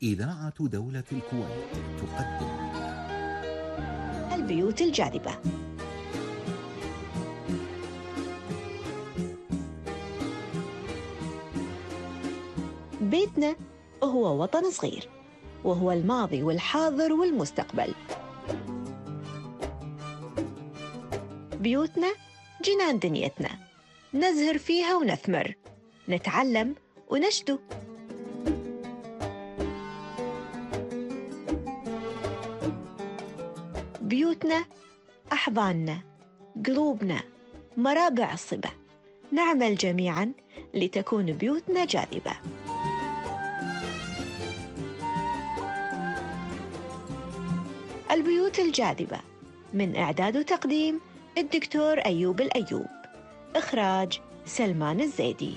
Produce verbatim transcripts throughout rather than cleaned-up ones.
إذاعة دولة الكويت تقدم البيوت الجاذبة. بيتنا هو وطن صغير، وهو الماضي والحاضر والمستقبل. بيوتنا جنان دنيتنا، نزهر فيها ونثمر، نتعلم ونشدو. بيوتنا أحضاننا، قلوبنا، مرابع الصبا. نعمل جميعاً لتكون بيوتنا جاذبة. البيوت الجاذبة، من إعداد وتقديم الدكتور أيوب الأيوب، إخراج سلمان الزيدي.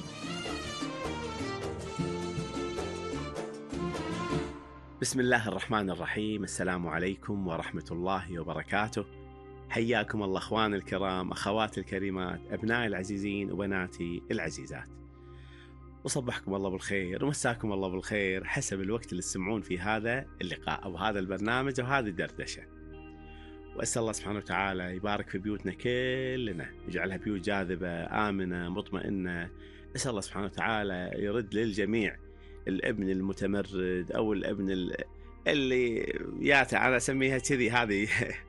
بسم الله الرحمن الرحيم. السلام عليكم ورحمة الله وبركاته. حياكم الله أخوان الكرام، أخواتي الكريمات، أبنائي العزيزين وبناتي العزيزات، وصبحكم الله بالخير ومساكم الله بالخير حسب الوقت اللي تسمعون في هذا اللقاء أو هذا البرنامج أو هذه الدردشة. وأسأل الله سبحانه وتعالى يبارك في بيوتنا كلنا، يجعلها بيوت جاذبة آمنة مطمئنة. أسأل الله سبحانه وتعالى يرد للجميع الابن المتمرد أو الابن اللي ياتي، أنا أسميها كذي، هذه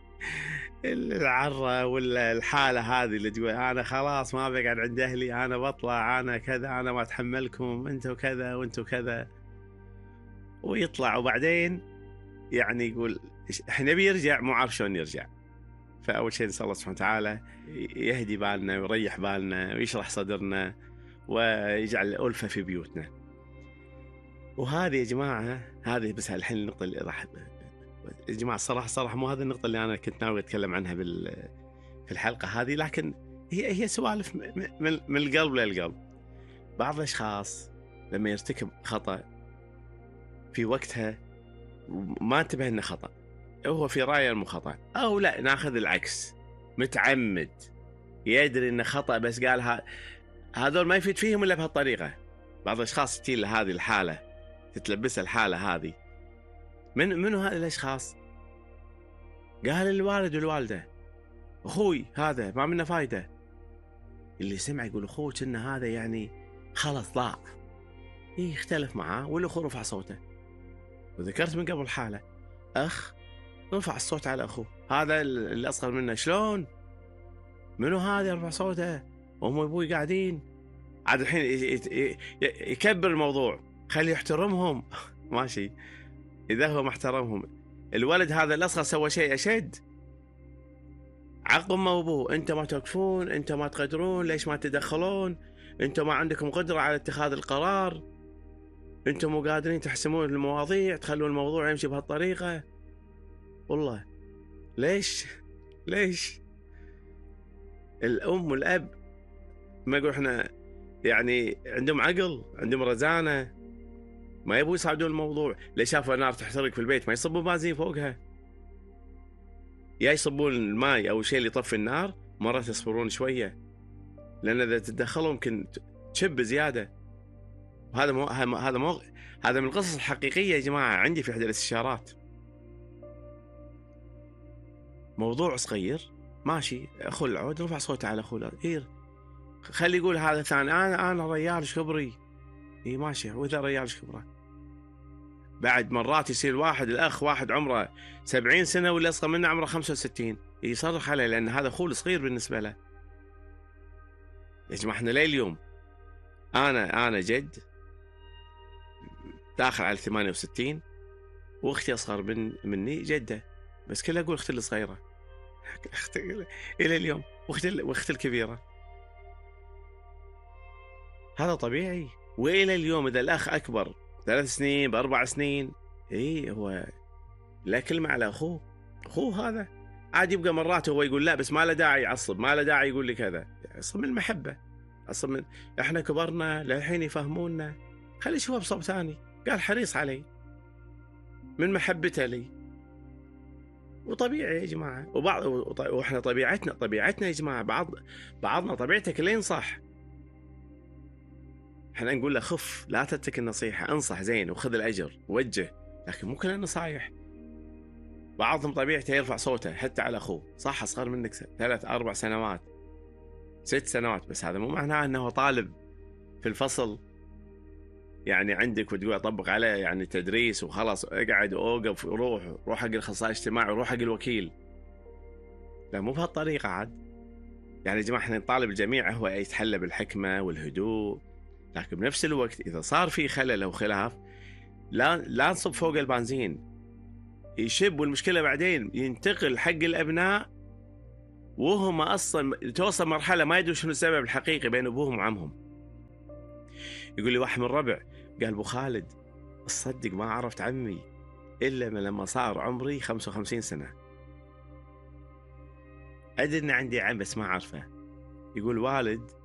العرة ولا الحالة هذه اللي تقول أنا خلاص ما بقعد عند أهلي، أنا بطلع، أنا كذا، أنا ما أتحملكم، أنتوا كذا وأنتوا كذا. ويطلع وبعدين يعني يقول إحنا بيرجع مو عارف شلون يرجع. فأول شيء نسأل الله سبحانه وتعالى يهدي بالنا ويريح بالنا ويشرح صدرنا ويجعل الألفة في بيوتنا. وهذه يا جماعة، هذه بس الحين النقطة اللي راح يا جماعة الصراحة صراحة مو هذه النقطة اللي أنا كنت ناوي أتكلم عنها بال في الحلقة هذه، لكن هي هي سوالف من من القلب للقلب. بعض الأشخاص لما يرتكب خطأ في وقتها ما انتبه إنه خطأ، هو في رأيه إنه خطأ، أو لا ناخذ العكس، متعمد يدري إنه خطأ بس قالها. هذول ما يفيد فيهم إلا بهالطريقة. بعض الأشخاص تجي لهذه الحالة، تتلبس الحالة هذه. من منو هذه الأشخاص؟ قال الوالد والوالدة، أخوي هذا ما منه فايدة. اللي سمع يقول أخوه كأنه هذا يعني خلاص ضاع، يختلف معاه والأخو رفع صوته. وذكرت من قبل حالة أخ رفع الصوت على أخوه، هذا اللي أصغر منه، شلون؟ منو هذا يرفع صوته؟ أمي وأبوي قاعدين. عاد الحين يكبر الموضوع، خلي يحترمهم. ماشي، إذا هو ما احترمهم، الولد هذا الأصغر سوى شيء أشد، عقب ما أبوه، أنت ما توقفون، أنت ما تقدرون، ليش ما تدخلون، أنت ما عندكم قدرة على اتخاذ القرار، أنتم مو قادرين تحسمون المواضيع، تخلون الموضوع يمشي بهالطريقة. والله ليش ليش الأم والأب ما يقول إحنا يعني عندهم عقل، عندهم رزانة، ما يبوا يصعدون الموضوع؟ ليش شافوا نار تحترق في البيت ما يصبوا بنزين فوقها؟ يا يصبون الماء أو شيء اللي يطفي النار، مرات يصبرون شوية، لأن إذا تدخلوا يمكن تشب زيادة. وهذا مو هذا مو هذا من القصص الحقيقية يا جماعة. عندي في إحدى الاستشارات موضوع صغير ماشي، أخو العود رفع صوته على أخوه، هير خلي يقول هذا ثاني، أنا أنا ريال إيش خبري؟ إيه ماشي، وإذا ريال إيش خبره؟ بعد مرات يصير واحد الأخ واحد عمره سبعين سنة واللي أصغر منه عمره خمسة وستين، يصرخ عليه لأن هذا أخوه صغير بالنسبة له. يا جماعة إحنا ليه اليوم أنا أنا جد داخل على ثمانية وستين، وأختي أصغر من مني جدة، بس كلها أقول أختي الصغيرة أختي إلى اليوم، وأختي وأختي الكبيرة. هذا طبيعي. وإلى اليوم إذا الأخ أكبر ثلاث سنين بأربع سنين، إيه هو لا كلمة على أخوه. أخوه هذا عاد يبقى مرات هو يقول لا، بس ما له داعي يعصب، ما له داعي يقول لي كذا. أصلا من المحبة، أصلا من إحنا كبرنا للحين يفهمونا، خلي يشوفه بصوب ثاني. قال حريص علي من محبته لي، وطبيعي يا جماعة. وبعض وإحنا طبيعتنا طبيعتنا يا جماعة، بعض بعضنا طبيعته كلين صح. احنا نقول له خف، لا تترك النصيحة، انصح زين وخذ الأجر، وجه لكن مو كل النصايح. بعضهم طبيعته يرفع صوته حتى على أخوه، صح أصغر منك ثلاث أربع سنوات ست سنوات، بس هذا مو معناه أنه طالب في الفصل يعني عندك وتقول أطبق عليه يعني تدريس وخلاص اقعد وأوقف وروح روح حق الأخصائي الاجتماعي وروح حق الوكيل. لا، مو بهالطريقة عاد. يعني يا جماعة احنا نطالب الجميع هو يتحلى بالحكمة والهدوء، لكن بنفس الوقت إذا صار في خلل أو خلاف لا لا نصب فوق البنزين يشب، والمشكلة بعدين ينتقل حق الأبناء وهم أصلا توصل مرحلة ما يدروا شنو السبب الحقيقي بين أبوهم وعمهم. يقول لي واحد من الربع قال أبو خالد تصدق ما عرفت عمي إلا من لما صار عمري خمسة وخمسين سنة، أدري إن عندي عم بس ما عارفه. يقول والد